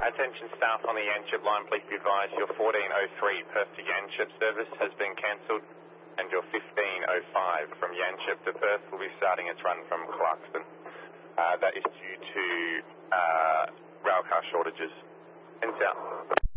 Attention staff on the Yanchep line, please be advised your 1403 Perth to Yanchep service has been cancelled and your 1505 from Yanchep to Perth will be starting its run from Clarkston. That is due to railcar shortages. Ends out.